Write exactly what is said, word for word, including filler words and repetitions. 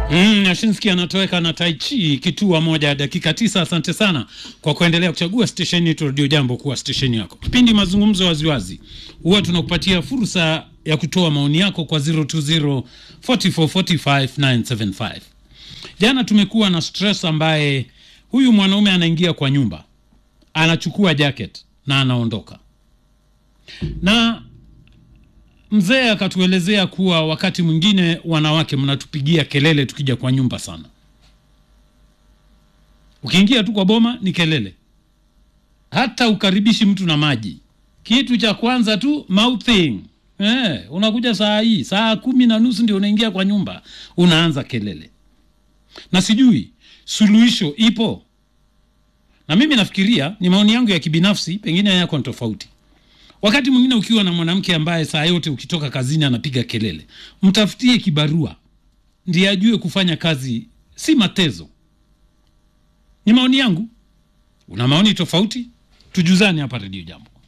Mm, Nyashinski anatoweka na Tai Chi kitua moja dakika tisa. Asante sana kwa kuendelea kuchagua station yetu Radio Jambo kuwa station yako. Kipindi mazungumzo waziwazi. Huwa tunakupatia fursa ya kutoa maoni yako kwa zero two zero four four four five nine seven five. Jana tumekuwa na stress ambaye huyu mwanaume anaingia kwa nyumba, anachukua jacket na anaondoka. Na mzee akatuelezea kuwa wakati mwingine wanawake mnatupigia kelele tukija kwa nyumba sana. Ukiingia tu kwa boma ni kelele. Hata ukaribishi mtu na maji. Kitu cha kwanza tu mouthing. Eh, unakuja saa hii, saa kumi na nusu ndio unaingia kwa nyumba, unaanza kelele. Na sijui suluhisho ipo. Na mimi nafikiria, ni maoni yangu ya kibinafsi, pengine yako ni tofauti. Wakati mwingine ukiwa na mwanamke ambaye saa yote ukitoka kazini anapiga kelele, mtafutie kibarua ndiye ajue kufanya kazi, si matezo. Ni maoni yangu. Una maoni tofauti? Tujuzane hapa Radio Jambo.